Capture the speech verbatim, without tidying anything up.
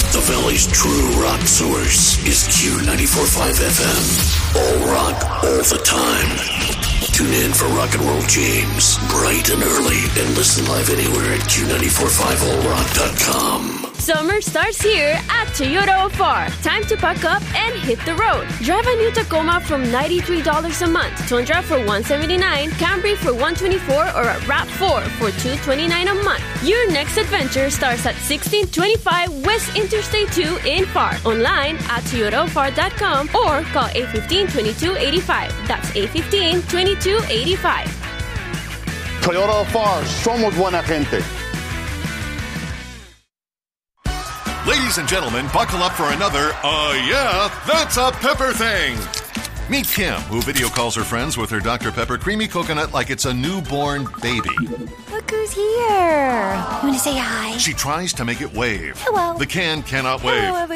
The Valley's true rock source is Q ninety-four point five F M. All rock, all the time. Tune in for Rock and Roll James, bright and early, and listen live anywhere at Q nine four five all rock dot com. Summer starts here at Toyota of R. Time to pack up and hit the road. Drive a new Tacoma from ninety-three dollars a month, Tundra for one hundred seventy-nine dollars, Camry for one hundred twenty-four dollars, or a RAV four for two hundred twenty-nine dollars a month. Your next adventure starts at sixteen twenty-five West Interstate two in F A R. Online at toyota of r dot com or call eight one five, two two eight five. That's eight one five, two two eight five. Toyota of F A R, somos buena gente. Ladies and gentlemen, buckle up for another, uh, yeah, that's a Pepper thing. Meet Kim, who video calls her friends with her Doctor Pepper creamy coconut like it's a newborn baby. Look who's here. You want to say hi? She tries to make it wave. Hello. The can cannot wave. Hello,